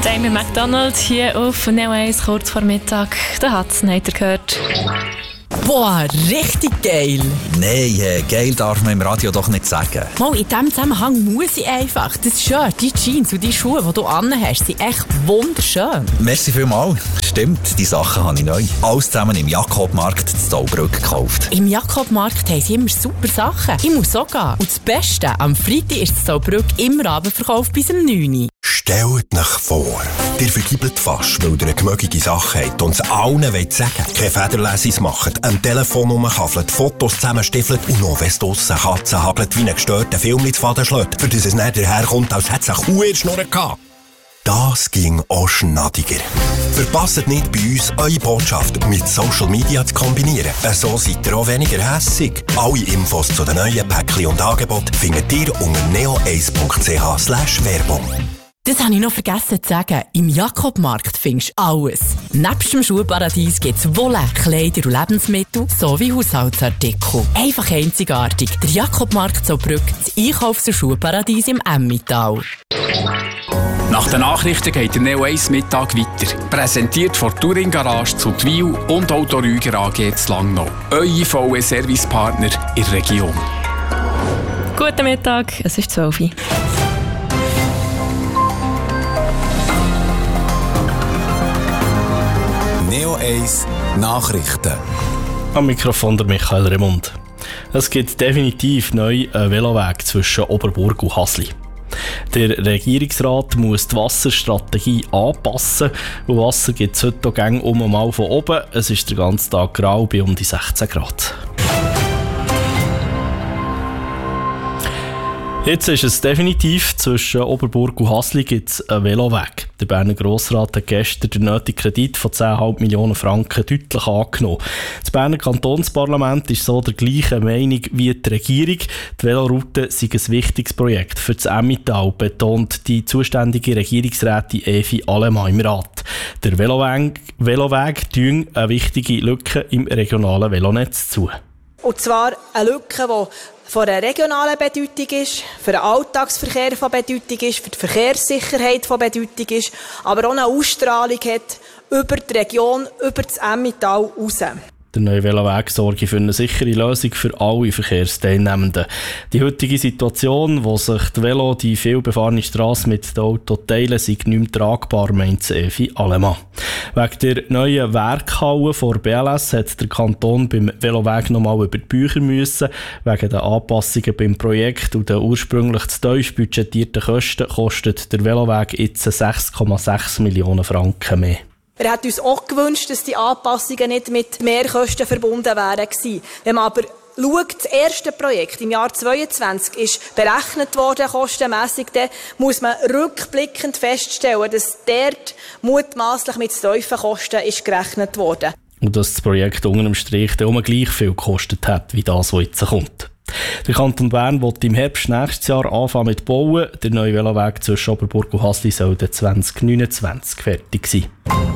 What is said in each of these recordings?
Damien McDonald hier auf Neo 1 kurz vor Mittag. Da hat es nicht gehört. Boah, richtig geil! Nein, geil darf man im Radio doch nicht sagen. Mal, in diesem Zusammenhang muss ich einfach. Das Shirt, die Jeans und die Schuhe, die du anhast, sind echt wunderschön. Merci vielmals. Stimmt, die Sachen habe ich neu. Alles zusammen im Jakobmarkt in Zaubrück gekauft. Im Jakobmarkt haben sie immer super Sachen. Ich muss so gehen. Und das Beste, am Freitag ist das Zaubrück immer Abendverkauf bis um 9 Uhr. Stellt euch vor, ihr vergibelt fast, weil ihr eine gemögige Sache habt und es allen wollt sagen. Keine Federlesis macht, am Telefon rumkaffelt, Fotos zusammenstiefelt und noch, wenn es draussen Katzen habelt, wie einen gestörten Film ins Faden schlägt, für das es nicht daherkommt, als hätte es eine Kuh in der Schnurr gehabt. Das ging auch schnadiger. Verpasst nicht bei uns, eure Botschaft mit Social Media zu kombinieren. So seid ihr auch weniger hässig. Alle Infos zu den neuen Päckchen und Angeboten findet ihr unter neo1.ch/Werbung. Das habe ich noch vergessen zu sagen. Im Jakobmarkt findest du alles. Nebst dem Schuhparadies gibt es Wolle, Kleider und Lebensmittel sowie Haushaltsartikel. Einfach einzigartig. Der Jakobmarkt Zaubrück, das Einkaufs- und Schuhparadies im Emmental. Nach den Nachrichten geht der Neo 1 Mittag weiter. Präsentiert von Touring Garage zu Twil und Auto Rüger AG zu Langnau. Eure VW-Servicepartner in der Region. Guten Mittag, es ist 12 Uhr. Neo 1 Nachrichten. Am Mikrofon der Michael Remund. Es gibt definitiv neu einen Veloweg zwischen Oberburg und Hasli. Der Regierungsrat muss die Wasserstrategie anpassen. Und Wasser gibt es heute auch gerne mal von oben. Es ist den ganzen Tag grau bei um die 16 Grad. Jetzt ist es definitiv, zwischen Oberburg und Hasli gibt es einen Veloweg. Der Berner Grossrat hat gestern den nötigen Kredit von 10,5 Millionen Franken deutlich angenommen. Das Berner Kantonsparlament ist so der gleichen Meinung wie die Regierung. Die Veloroute sei ein wichtiges Projekt für das Emmental, betont die zuständige Regierungsrätin Evi Allemann im Rat. Der Veloweg tun eine wichtige Lücke im regionalen Velonetz zu. Und zwar eine Lücke, die von einer regionalen Bedeutung ist, für den Alltagsverkehr von Bedeutung ist, für die Verkehrssicherheit von Bedeutung ist, aber auch eine Ausstrahlung hat über die Region, über das Emmental raus. Der neue Veloweg sorge für eine sichere Lösung für alle Verkehrsteilnehmenden. Die heutige Situation, wo sich die Velo die vielbefahrene Strasse mit den Autos teilen, sei nicht mehr tragbar, meint Evi Allemann. Wegen der neuen Werkhalle vor BLS hat der Kanton beim Veloweg nochmal über die Bücher müssen. Wegen den Anpassungen beim Projekt und den ursprünglich zu tief budgetierten Kosten kostet der Veloweg jetzt 6,6 Millionen Franken mehr. Wir hätten uns auch gewünscht, dass die Anpassungen nicht mit Mehrkosten verbunden wären gewesen. Wenn man aber schaut, das erste Projekt im Jahr 2022 ist berechnet worden, kostenmässig, dann muss man rückblickend feststellen, dass dort mutmaßlich mit tiefen Kosten ist gerechnet worden. Und dass das Projekt unter dem Strich dann gleich viel gekostet hat, wie das, was jetzt kommt. Der Kanton Bern will im Herbst nächstes Jahr anfangen mit Bauen. Der neue Veloweg zwischen Oberburg und Hasli soll 2029 fertig sein.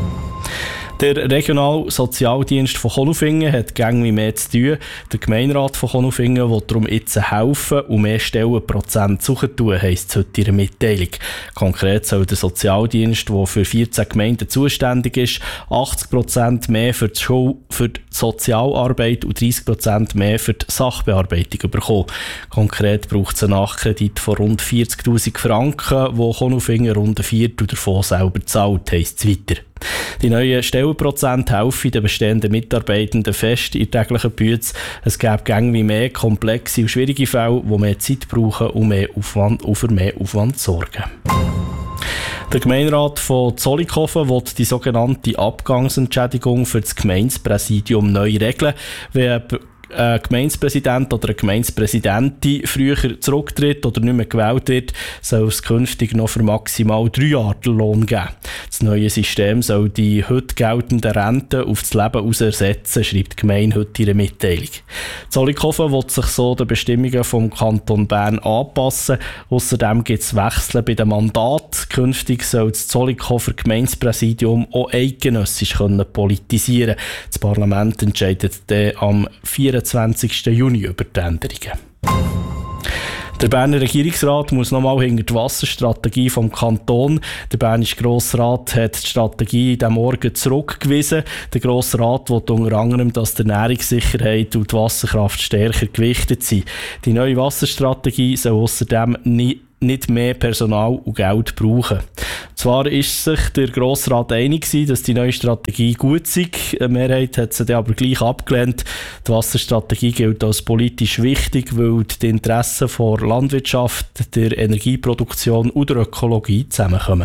Der Regionalsozialdienst von Konolfingen hat gängig mehr zu tun. Der Gemeinderat von Konolfingen will darum jetzt helfen und mehr Stellenprozent suchen tun, heisst es heute in der Mitteilung. Konkret soll der Sozialdienst, der für 14 Gemeinden zuständig ist, 80% mehr für die Sozialarbeit und 30% mehr für die Sachbearbeitung bekommen. Konkret braucht es einen Nachkredit von rund 40'000 Franken, wo Konolfingen rund ein Viertel davon selber zahlt, heisst es weiter. Die neuen Stellenprozente helfen den bestehenden Mitarbeitenden fest in täglichen Bütze. Es gäbe gängig mehr komplexe und schwierige Fälle, die mehr Zeit brauchen und für mehr Aufwand sorgen. Der Gemeinderat von Zollikofen will die sogenannte Abgangsentschädigung für das Gemeindepräsidium neu regeln. Wenn ein Gemeindepräsident oder eine Gemeindepräsidentin früher zurücktritt oder nicht mehr gewählt wird, soll es künftig noch für maximal 3 Jahre den Lohn geben. Das neue System soll die heute geltenden Renten auf das Leben aus ersetzen, schreibt die Gemeinde heute in einer Mitteilung. Zollikofen will sich so den Bestimmungen vom Kanton Bern anpassen. Außerdem gibt es Wechsel bei den Mandaten. Künftig soll das Zollikofer Gemeindepräsidium auch eidgenössisch politisieren können. Das Parlament entscheidet dann am 24. Juni über die Änderungen. Der Berner Regierungsrat muss nochmal hinter die Wasserstrategie vom Kanton. Der Bernische Grossrat hat die Strategie diesem Morgen zurückgewiesen. Der Grossrat will unter anderem, dass die Ernährungssicherheit und die Wasserkraft stärker gewichtet sind. Die neue Wasserstrategie soll außerdem nicht mehr Personal und Geld brauchen. Zwar ist sich der Grossrat einig gewesen, dass die neue Strategie gut sei. Eine Mehrheit hat sie dann aber gleich abgelehnt. Die Wasserstrategie gilt als politisch wichtig, weil die Interessen der Landwirtschaft, der Energieproduktion und der Ökologie zusammenkommen.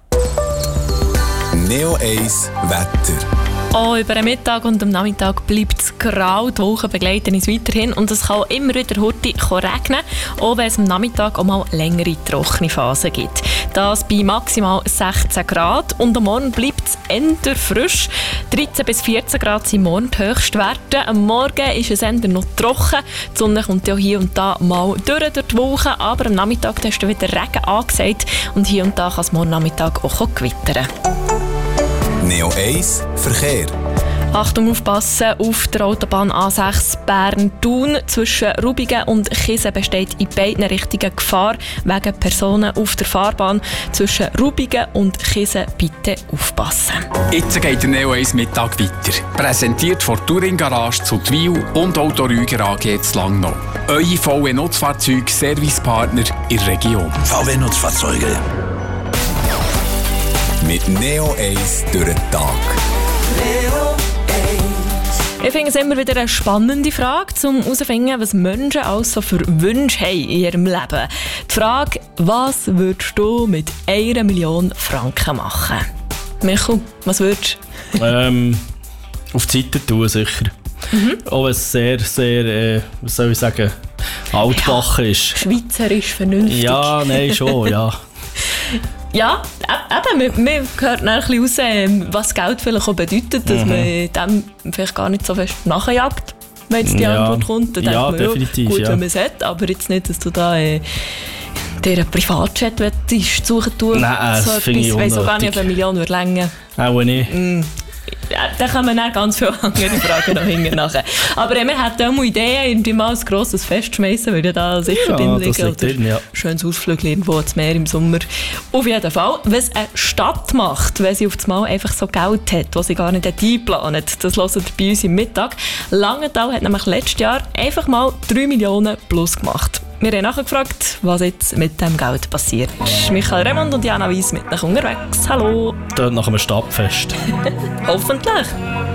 Neo 1 Wetter. Auch über den Mittag und am Nachmittag bleibt es grau. Die Wolken begleiten uns weiterhin und es kann immer wieder hurtig regnen, auch wenn es am Nachmittag auch mal längere trockene Phasen gibt. Das bei maximal 16 Grad und am Morgen bleibt es eher frisch. 13 bis 14 Grad sind morgen die Höchstwerte. Am Morgen ist es eher noch trocken. Die Sonne kommt ja hier und da mal durch die Wolken, aber am Nachmittag ist wieder Regen angesagt und hier und da kann es morgen Nachmittag auch gewittern. Neo 1 Verkehr. Achtung, aufpassen, auf der Autobahn A6 Bern-Thun zwischen Rubigen und Kisen besteht in beiden Richtungen Gefahr wegen Personen auf der Fahrbahn. Zwischen Rubigen und Kisen bitte aufpassen. Jetzt geht der Neo 1 Mittag weiter. Präsentiert von Touring Garage zu Twil und Autorüger AG zu Langnau. Eure VW-Nutzfahrzeug-Servicepartner in der Region. VW-Nutzfahrzeuge. Mit Neo 1 durch den Tag. Ich finde es immer wieder eine spannende Frage, um herauszufinden, was Menschen also für Wünsche haben in ihrem Leben. Die Frage, was würdest du mit 1 Million Franken machen? Michael, was würdest du? Auf die Seite tun, sicher. Auch wenn es sehr, sehr, was soll ich sagen, altbacken ist. Schweizerisch vernünftig. Ja, nein, schon, ja. Ja, eben, man hört ein bisschen raus, was Geld vielleicht auch bedeutet, dass man dem vielleicht gar nicht so fest nachjagt, wenn jetzt die Antwort kommt. Dann denkt man, definitiv, gut, wenn man es hat, aber jetzt nicht, dass du da dir einen Privatjet suchen tust. Nein, das finde ich unnötig. Ich weiss auch gar nicht, ob 1 Million würde reichen. Auch nicht. Ja, da kommen dann ganz viele andere Fragen noch hinten nachher. Aber wir hätten auch mal Ideen, irgendwie mal ein grosses Fest schmeißen, würde da sicher drin liegen. Oder drin, ja. Schönes Ausflug irgendwo ins Meer im Sommer. Auf jeden Fall, was eine Stadt macht, wenn sie auf das Mal einfach so Geld hat, das sie gar nicht einplanen, das hört ihr bei uns im Mittag. Langenthal hat nämlich letztes Jahr einfach mal 3 Millionen plus gemacht. Wir haben nachgefragt, was jetzt mit dem Geld passiert. Michael Remond und Jana Weiss mit nach unterwegs. Hallo. Tönt nach einem Stadtfest. Hoffentlich.